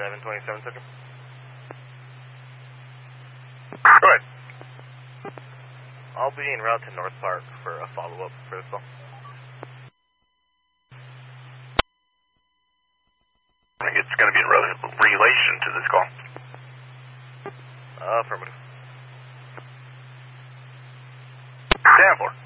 727 Central. Go ahead. I'll be en route to North Park for a follow-up for this call. I think it's going to be in relation to this call. Affirmative. Stand for.